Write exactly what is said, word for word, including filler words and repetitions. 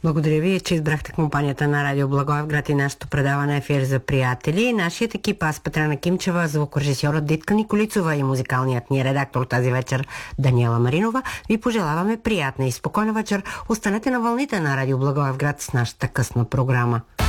Благодаря ви, че избрахте компанията на Радио Благоевград и нашето предаване Ефир за приятели. Нашият екип, аз Петрана Кимчева, звукорежисьорът Дитка Николицова и музикалният ни редактор тази вечер Даниела Маринова, ви пожелаваме приятна и спокойна вечер. Останете на вълните на Радио Благоевград с нашата късна програма.